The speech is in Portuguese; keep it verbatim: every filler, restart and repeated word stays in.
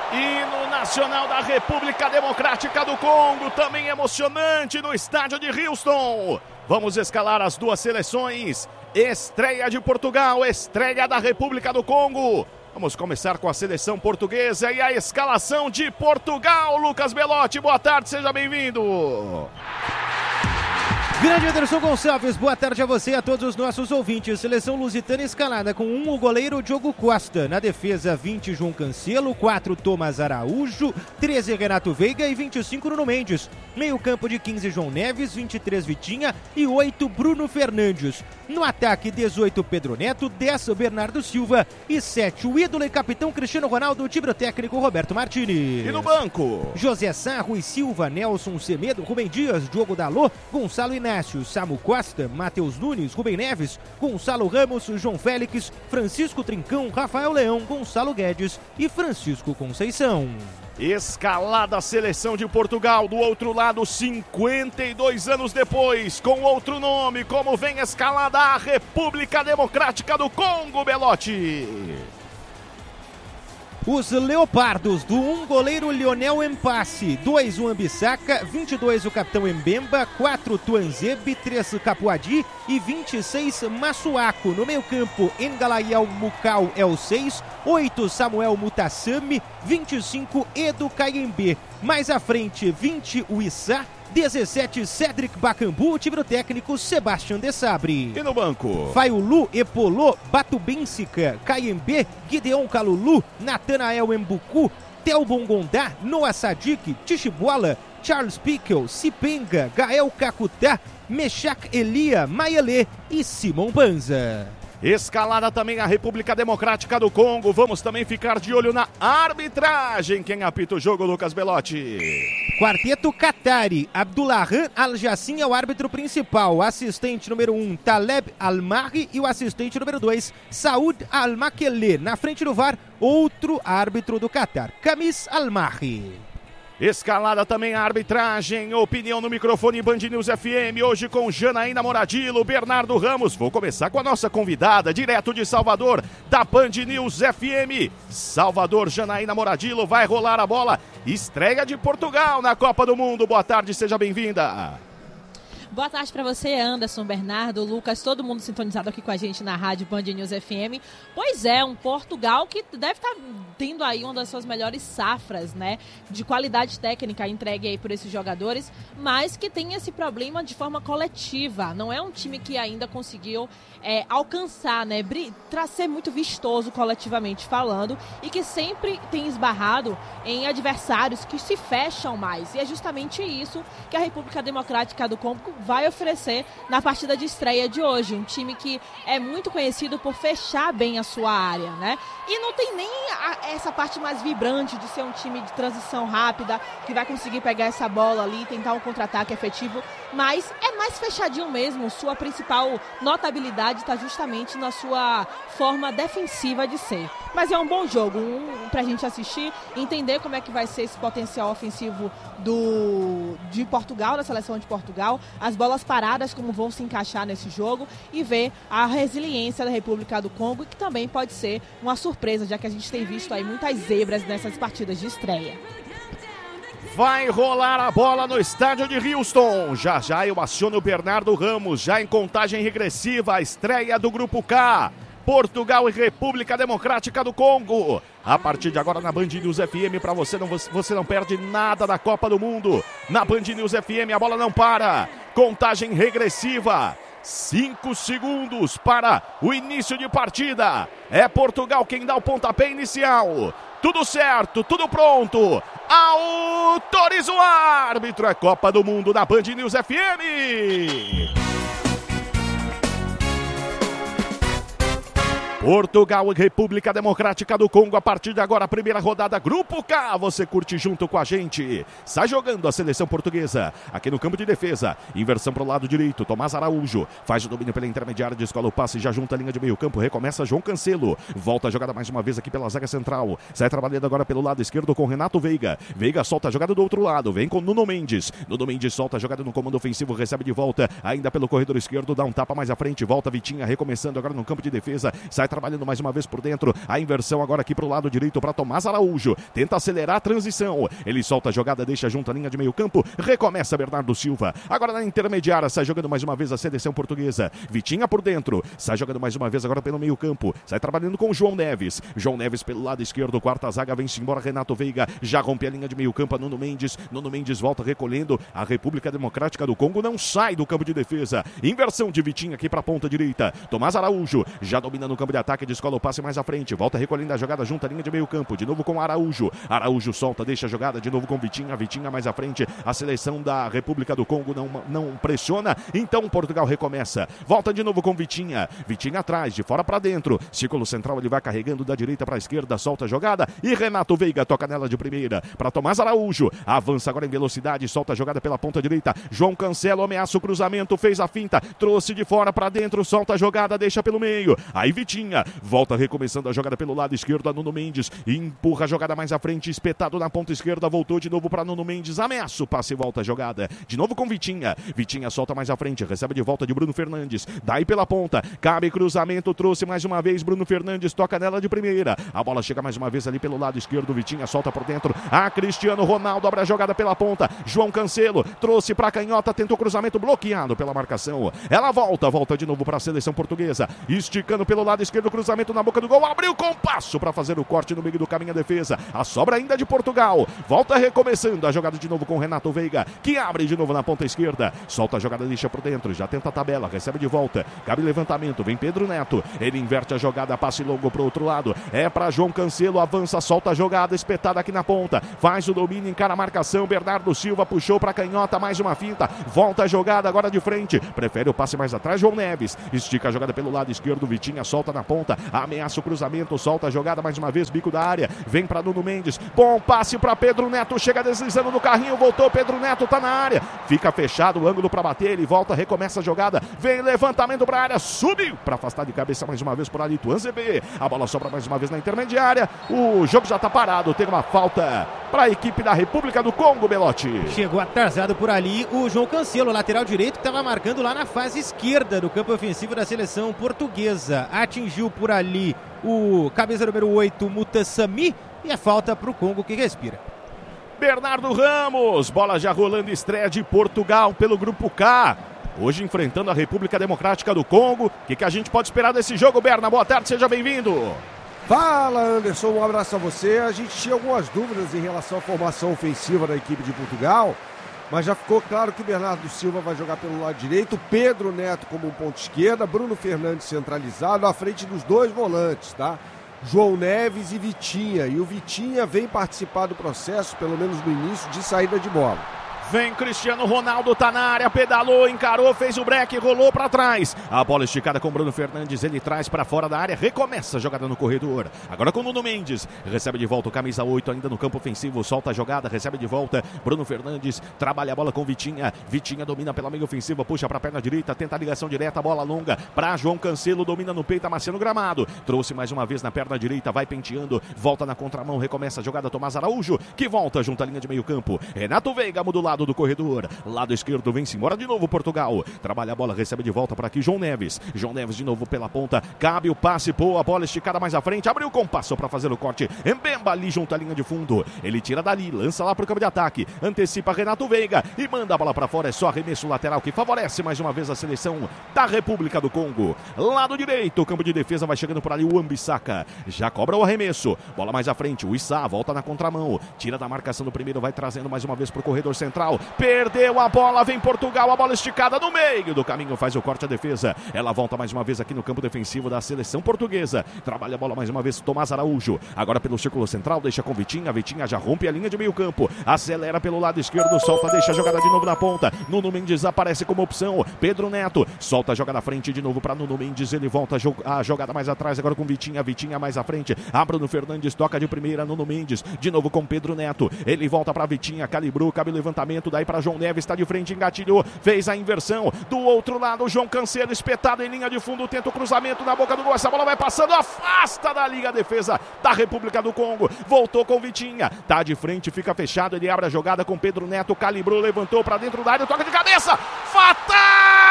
Hino nacional da República Democrática do Congo, também emocionante no estádio de Houston. Vamos escalar as duas seleções. Estreia de Portugal, estreia da República do Congo. Vamos começar com a seleção portuguesa e a escalação de Portugal. Lucas Belotti, boa tarde, seja bem-vindo. Grande Anderson Gonçalves, boa tarde a você e a todos os nossos ouvintes. Seleção lusitana escalada com um o goleiro Diogo Costa. Na defesa, vinte João Cancelo, quatro Thomas Araújo, treze Renato Veiga e vinte e cinco Nuno Mendes. Meio campo de quinze João Neves, vinte e três Vitinha e oito Bruno Fernandes. No ataque, dezoito Pedro Neto, dez Bernardo Silva e sete o ídolo e capitão Cristiano Ronaldo, o time técnico Roberto Martini. E no banco? José Sá, Rui Silva, Nelson Semedo, Rubem Dias, Diogo Dalot, Gonçalo Inácio, Samu Costa, Matheus Nunes, Rubem Neves, Gonçalo Ramos, João Félix, Francisco Trincão, Rafael Leão, Gonçalo Guedes e Francisco Conceição. Escalada a seleção de Portugal, do outro lado, cinquenta e dois anos depois, com outro nome, como vem escalada a República Democrática do Congo, Belotti. Os Leopardos, do um goleiro Lionel Mpassi, dois o Ambissaka, vinte e dois o capitão Mbemba, quatro Tuanzebe, três Capuadi e vinte e seis Massuaco. No meio campo, Engalayel Mukau é o seis, oito Samuel Mutassami, vinte e cinco Edu Kayembe. Mais à frente, vinte o Issa, dezessete Cédric Bakambu, o time técnico Sebastião de Sabre. E no banco? Faiulu, Epolô, Batubensica, Kayembe, Gideon Kalulu, Natanael Mbuku, Theo Bongondá, Noah Sadik, Tichibola, Charles Pickle, Sipenga, Gael Kakutá, Meshak Elia, Mayele e Simon Banza. Escalada também a República Democrática do Congo. Vamos também ficar de olho na arbitragem. Quem apita o jogo, Lucas Belotti? Quarteto Qatari, Abdullahan Al-Jassim é o árbitro principal. Assistente número um, Taleb Al-Mahri, e o assistente número dois, Saud Al-Makele. Na frente do V A R, outro árbitro do Qatar, Kamis Al-Mahri. Escalada também a arbitragem, opinião no microfone Band News F M, hoje com Janaína Moradilo, Bernardo Ramos. Vou começar com a nossa convidada, direto de Salvador, da Band News F M. Salvador, Janaína Moradilo, vai rolar a bola. Estreia de Portugal na Copa do Mundo. Boa tarde, seja bem-vinda. Boa tarde para você, Anderson, Bernardo, Lucas, todo mundo sintonizado aqui com a gente na rádio Band News F M. Pois é, um Portugal que deve estar tendo aí uma das suas melhores safras, né, de qualidade técnica entregue aí por esses jogadores, mas que tem esse problema de forma coletiva. Não é um time que ainda conseguiu é, alcançar, né, ser muito vistoso coletivamente falando, e que sempre tem esbarrado em adversários que se fecham mais. E é justamente isso que a República Democrática do Congo vai oferecer na partida de estreia de hoje. Um time que é muito conhecido por fechar bem a sua área, né? E não tem nem a, essa parte mais vibrante de ser um time de transição rápida, que vai conseguir pegar essa bola ali e tentar um contra-ataque efetivo, mas é mais fechadinho mesmo. Sua principal notabilidade está justamente na sua forma defensiva de ser. Mas é um bom jogo, um, pra gente assistir, entender como é que vai ser esse potencial ofensivo do, de Portugal, da seleção de Portugal, as bolas paradas, como vão se encaixar nesse jogo, e ver a resiliência da República do Congo, que também pode ser uma surpresa, já que a gente tem visto aí muitas zebras nessas partidas de estreia. Vai rolar a bola no estádio de Houston. Já já eu aciono o Bernardo Ramos, já em contagem regressiva, a estreia do Grupo K. Portugal e República Democrática do Congo. A partir de agora na Band News F M, para você não, você não perde nada da Copa do Mundo. Na Band News F M, a bola não para. Contagem regressiva. Cinco segundos para o início de partida. É Portugal quem dá o pontapé inicial. Tudo certo, tudo pronto. Autoriza o árbitro. É Copa do Mundo na Band News F M. Portugal e República Democrática do Congo, a partir de agora, a primeira rodada, Grupo K, você curte junto com a gente. Sai jogando a seleção portuguesa, aqui no campo de defesa, inversão para o lado direito, Tomás Araújo, faz o domínio pela intermediária, descola o passe, já junta a linha de meio campo, recomeça João Cancelo, volta a jogada mais uma vez aqui pela zaga central, sai trabalhando agora pelo lado esquerdo com Renato Veiga, Veiga solta a jogada do outro lado, vem com Nuno Mendes, Nuno Mendes solta a jogada no comando ofensivo, recebe de volta, ainda pelo corredor esquerdo, dá um tapa mais à frente, volta Vitinha, recomeçando agora no campo de defesa, sai trabalhando trabalhando mais uma vez por dentro, a inversão agora aqui pro lado direito para Tomás Araújo, tenta acelerar a transição, ele solta a jogada, deixa junto a linha de meio campo, recomeça Bernardo Silva, agora na intermediária, sai jogando mais uma vez a seleção portuguesa, Vitinha por dentro, sai jogando mais uma vez agora pelo meio campo, sai trabalhando com o João Neves, João Neves pelo lado esquerdo, quarta zaga, vem-se embora Renato Veiga, já rompe a linha de meio campo, Nuno Mendes, Nuno Mendes volta recolhendo, a República Democrática do Congo não sai do campo de defesa, inversão de Vitinha aqui para a ponta direita, Tomás Araújo, já domina no campo de ataque, descola o passe mais à frente, volta recolhendo a jogada junto à linha de meio campo, de novo com Araújo, Araújo solta, deixa a jogada de novo com Vitinha, Vitinha mais à frente, a seleção da República do Congo não, não pressiona, então Portugal recomeça, volta de novo com Vitinha, Vitinha atrás, de fora para dentro, círculo central, ele vai carregando da direita para a esquerda, solta a jogada e Renato Veiga toca nela de primeira para Tomás Araújo, avança agora em velocidade, solta a jogada pela ponta direita, João Cancelo ameaça o cruzamento, fez a finta, trouxe de fora para dentro, solta a jogada, deixa pelo meio, aí Vitinha, volta recomeçando a jogada pelo lado esquerdo, a Nuno Mendes, empurra a jogada mais à frente, espetado na ponta esquerda, voltou de novo para Nuno Mendes, ameaça o passe e volta a jogada, de novo com Vitinha, Vitinha solta mais à frente, recebe de volta de Bruno Fernandes, daí pela ponta, cabe cruzamento, trouxe mais uma vez, Bruno Fernandes toca nela de primeira, a bola chega mais uma vez ali pelo lado esquerdo, Vitinha solta por dentro, a Cristiano Ronaldo abre a jogada pela ponta, João Cancelo trouxe para canhota, tentou cruzamento bloqueado pela marcação, ela volta, volta de novo para a seleção portuguesa, esticando pelo lado esquerdo, cruzamento na boca do gol, abriu com passo para fazer o corte no meio do caminho a defesa, a sobra ainda de Portugal, volta recomeçando a jogada de novo com Renato Veiga, que abre de novo na ponta esquerda, solta a jogada, deixa por dentro, já tenta a tabela, recebe de volta, cabe levantamento, vem Pedro Neto, ele inverte a jogada, passe longo pro outro lado, é para João Cancelo, avança, solta a jogada, espetada aqui na ponta, faz o domínio, encara a marcação, Bernardo Silva puxou para canhota, mais uma finta, volta a jogada agora de frente, prefere o passe mais atrás, João Neves, estica a jogada pelo lado esquerdo, Vitinha solta na ponta, ameaça o cruzamento, solta a jogada mais uma vez, bico da área, vem para Nuno Mendes, bom passe para Pedro Neto, chega deslizando no carrinho, voltou, Pedro Neto tá na área, fica fechado o ângulo para bater, ele volta, recomeça a jogada, vem levantamento para a área, subiu para afastar de cabeça mais uma vez por ali, Tuanzebe, a bola sobra mais uma vez na intermediária, o jogo já tá parado, tem uma falta para a equipe da República do Congo, Belotti. Chegou atrasado por ali o João Cancelo, lateral direito, que estava marcando lá na fase esquerda do campo ofensivo da seleção portuguesa. Atingiu por ali o camisa número oito, Mutassami, e é falta para o Congo que respira. Bernardo Ramos, bola já rolando, estreia de Portugal pelo Grupo K. Hoje enfrentando a República Democrática do Congo. O que, que a gente pode esperar desse jogo, Berna? Boa tarde, seja bem-vindo. Fala, Anderson, um abraço a você. A gente tinha algumas dúvidas em relação à formação ofensiva da equipe de Portugal, mas já ficou claro que o Bernardo Silva vai jogar pelo lado direito, Pedro Neto como um ponto esquerda, Bruno Fernandes centralizado à frente dos dois volantes, tá? João Neves e Vitinha. E o Vitinha vem participar do processo, pelo menos no início, de saída de bola. Vem Cristiano Ronaldo, tá na área, pedalou, encarou, fez o break, rolou para trás. A bola esticada com Bruno Fernandes, ele traz para fora da área, recomeça a jogada no corredor. Agora com Nuno Mendes, recebe de volta o camisa oito ainda no campo ofensivo, solta a jogada, recebe de volta Bruno Fernandes, trabalha a bola com Vitinha. Vitinha domina pela meia ofensiva, puxa para a perna direita, tenta a ligação direta, bola longa para João Cancelo, domina no peito, amaciando o gramado. Trouxe mais uma vez na perna direita, vai penteando, volta na contramão, recomeça a jogada, Tomás Araújo, que volta junto à linha de meio campo. Renato Veiga muda o lado do corredor, lado esquerdo, vem-se embora de novo Portugal, trabalha a bola, recebe de volta para aqui João Neves, João Neves de novo pela ponta, cabe o passe, boa, a bola esticada mais à frente, abriu com passo para fazer o corte, Mbemba ali junto à linha de fundo, ele tira dali, lança lá para o campo de ataque, antecipa Renato Veiga e manda a bola para fora, é só arremesso lateral que favorece mais uma vez a seleção da República do Congo. Lado direito, o campo de defesa vai chegando por ali o Ambissaca, já cobra o arremesso, bola mais à frente, o Issa volta na contramão, tira da marcação do primeiro, vai trazendo mais uma vez para o corredor central, perdeu a bola, vem Portugal, a bola esticada no meio do caminho, faz o corte a defesa, ela volta mais uma vez aqui no campo defensivo da seleção portuguesa, trabalha a bola mais uma vez Tomás Araújo, agora pelo círculo central, deixa com Vitinha, Vitinha já rompe a linha de meio campo, acelera pelo lado esquerdo, solta, deixa a jogada de novo na ponta, Nuno Mendes aparece como opção, Pedro Neto, solta a jogada na frente de novo para Nuno Mendes, ele volta a jogada mais atrás, agora com Vitinha, Vitinha mais à frente, a Bruno Fernandes toca de primeira, Nuno Mendes, de novo com Pedro Neto, ele volta para Vitinha, calibrou, cabe o levantamento, daí para João Neves, está de frente, engatilhou, fez a inversão, do outro lado o João Cancelo, espetado em linha de fundo, tenta o cruzamento na boca do gol, essa bola vai passando, afasta da liga a defesa da República do Congo, voltou com Vitinha, tá de frente, fica fechado, ele abre a jogada com Pedro Neto, calibrou, levantou para dentro da área, toca de cabeça, fatal!